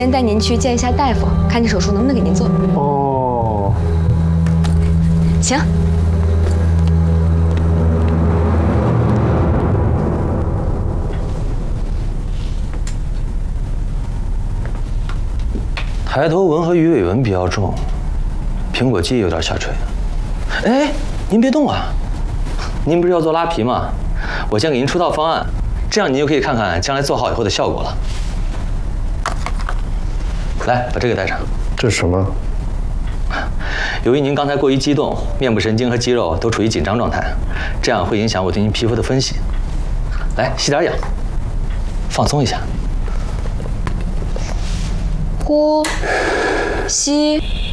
先带您去见一下大夫，看这手术能不能给您做。 哦， 请。 抬头纹和鱼尾纹比较重，苹果肌有点下垂。哎，您别动啊，您不是要做拉皮吗？我先给您出套方案，这样您就可以看看将来做好以后的效果了。来，把这个带上。 这是什么？ 由于您刚才过于激动，面部神经和肌肉都处于紧张状态，这样会影响我对您皮肤的分析。来，吸点氧，放松一下。 呼，吸。